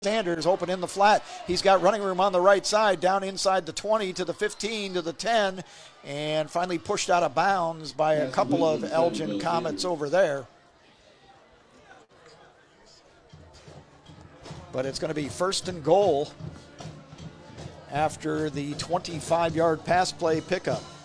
Sanders open in the flat. He's got running room on the right side, down inside the 20 to the 15 to the 10, and finally pushed out of bounds by a couple of Elgin Comets over there. But it's going to be first and goal after the 25-yard pass play pickup.